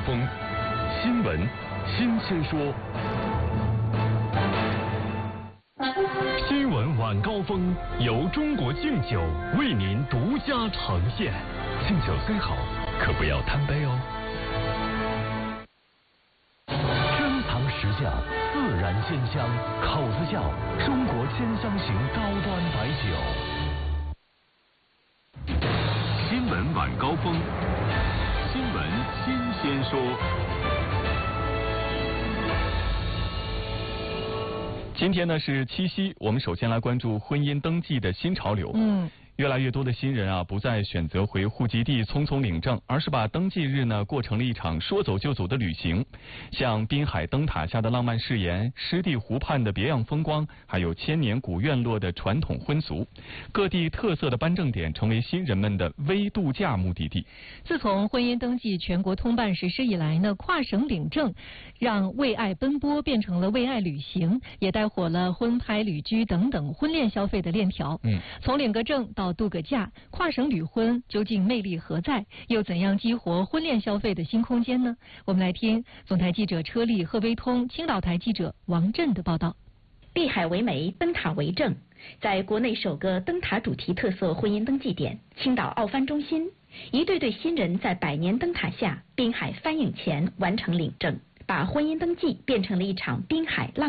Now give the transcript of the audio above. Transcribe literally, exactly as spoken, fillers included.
峰，新闻新鲜说。新闻晚高峰由中国敬酒为您独家呈现。敬酒虽好，可不要贪杯哦。珍藏实价，自然鲜香，口子窖中国千香型高端白酒。新闻晚高峰，新闻新鲜说。今天呢是七夕，我们首先来关注婚姻登记的新潮流。嗯。越来越多的新人啊，不再选择回户籍地匆匆领证，而是把登记日呢过成了一场说走就走的旅行。像滨海灯塔下的浪漫誓言、湿地湖畔的别样风光，还有千年古院落的传统婚俗，各地特色的颁证点成为新人们的微度假目的地。 自从婚姻登记全国通办实施以来呢，跨省领证让为爱奔波变成了为爱旅行，也带火了婚拍、旅居等等婚恋消费的链条。嗯，从领个证到度个假，跨省旅婚究竟魅力何在？又怎样激活婚恋消费的新空间呢？我们来听总台记者车丽、贺威通、青岛台记者王震的报道。 碧海为媒，灯塔为证，在国内首个灯塔主题特色婚姻登记点青岛奥帆中心，一对对新人在百年灯塔下滨海帆影前完成领证，把婚姻登记变成了一场滨海浪